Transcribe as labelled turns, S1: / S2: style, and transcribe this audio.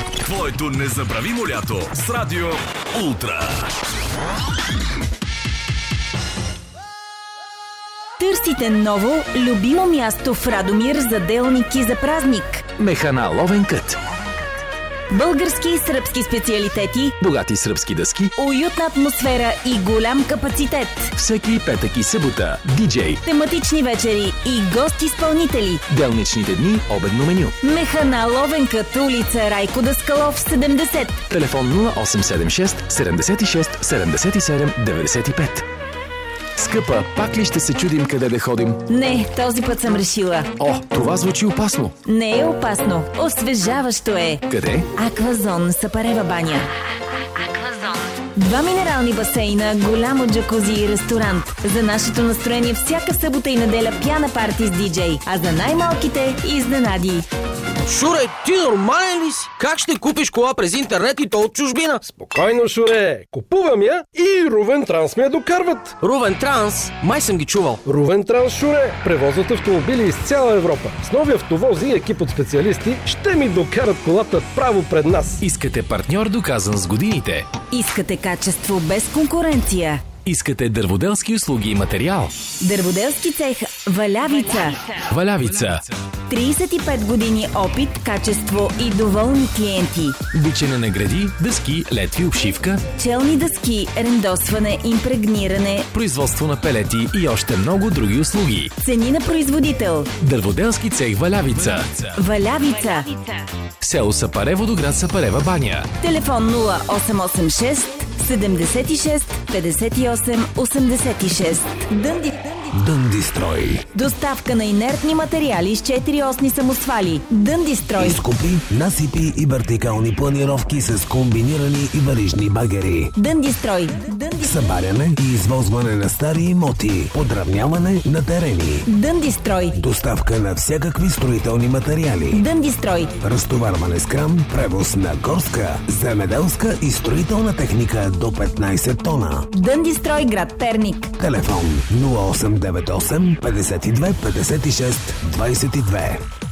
S1: Твоето незабравимо лято с Радио Ултра.
S2: Търсите ново, любимо място в Радомир за делник и за празник.
S3: Механа Ловен кът.
S2: Български и сръбски специалитети,
S3: Богати сръбски дъски,
S2: уютна атмосфера и голям капацитет.
S3: всеки петък и събота, диджей,
S2: Тематични вечери и гост-изпълнители.
S3: делничните дни, обедно меню.
S2: Механа Ловен кът, улица Райко Даскалов, 70.
S3: Телефон 0876 76 77 95. Скъпа, пак ли ще се чудим къде да ходим?
S2: Не, този път съм решила.
S3: О, това звучи опасно.
S2: Не е опасно, освежаващо е.
S3: Къде?
S2: Аквазон, Сапарева баня. Два минерални басейна, голямо джакузи и ресторант. За нашето настроение всяка събота и неделя пяна парти с диджей. А за най-малките изненади.
S4: Шуре, ти нормален ли си? Как ще купиш кола през интернет и то от чужбина?
S5: Спокойно, Шуре. Купувам я и Рувен Транс ме я докарват.
S4: Рувен Транс, май съм ги чувал.
S5: Рувен Транс, Шуре, превозват автомобили из цяла Европа. С нови автовози и екип от специалисти ще ми докарат колата право пред нас.
S3: Искате партньор доказан с годините?
S2: Искате качество без конкуренция.
S3: Искате дърводелски услуги и материал?
S2: Дърводелски цех Валявица.
S3: Валявица.
S2: 35 години опит, качество и доволни клиенти.
S3: Бичене на гради, дъски, летви, обшивка,
S2: Челни дъски, рендосване, импрегниране.
S3: производство на пелети и още много други услуги.
S2: Цени на производител.
S3: Дърводелски цех Валявица.
S2: Валявица.
S3: Село Сапарево до град Сапарева баня.
S2: Телефон 0886 76 58 86.
S6: Дъндистрой.
S2: Доставка на инертни материали с 4-осни самосвали. Дъндистрой.
S6: Изкопи, насипи и вертикални планировки с комбинирани и варижни багери.
S2: Дъндистрой.
S6: Събаряне и извозване на стари имоти. Подравняване на терени.
S2: Дъндистрой.
S6: Доставка на всякакви строителни материали.
S2: Дъндистрой.
S6: Разтоварване с кран, превоз на горска, земеделска и строителна техника до 15 тона.
S2: Дъндистрой, град Перник.
S6: Телефон 0898 52 56 22.